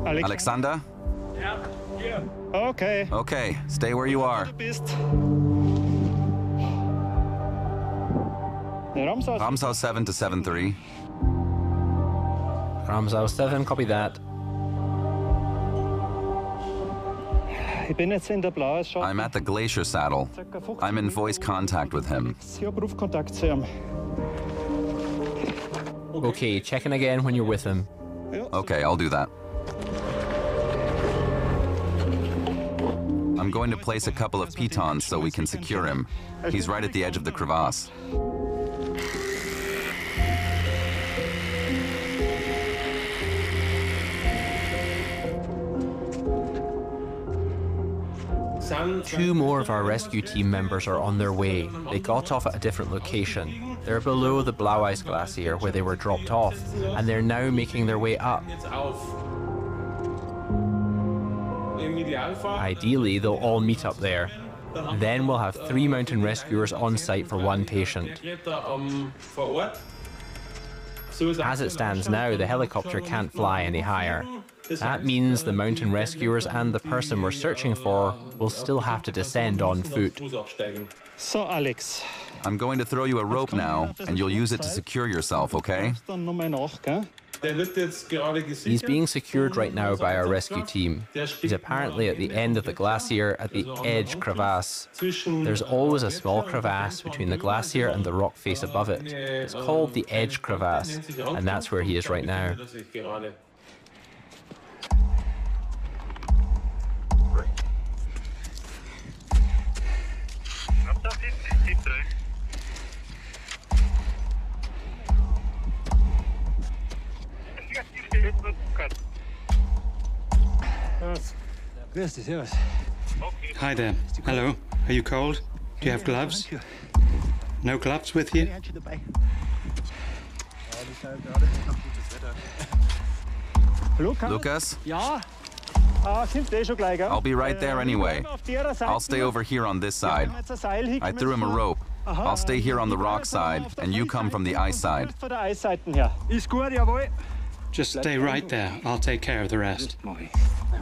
Alexander? Okay. Okay, stay where you are. Ramsau 7 to 7-3. Ramsau 7, copy that. I'm at the Glacier Saddle. I'm in voice contact with him. Okay, check in again when you're with him. Okay, I'll do that. I'm going to place a couple of pitons so we can secure him. He's right at the edge of the crevasse. Two more of our rescue team members are on their way. They got off at a different location. They're below the Blaueis Glacier where they were dropped off, and they're now making their way up. Ideally, they'll all meet up there. Then we'll have 3 mountain rescuers on site for 1 patient. As it stands now, the helicopter can't fly any higher. That means the mountain rescuers and the person we're searching for will still have to descend on foot. So, Alex. I'm going to throw you a rope now, and you'll use it to secure yourself, okay? He's being secured right now by our rescue team. He's apparently at the end of the glacier at the edge crevasse. There's always a small crevasse between the glacier and the rock face above it. It's called the edge crevasse, and that's where he is right now. Hi there. Hello. Are you cold? Do you have gloves? No gloves with you? Lucas? I'll be right there anyway. I'll stay over here on this side. I threw him a rope. I'll stay here on the rock side, and you come from the ice side. Just stay right there. I'll take care of the rest.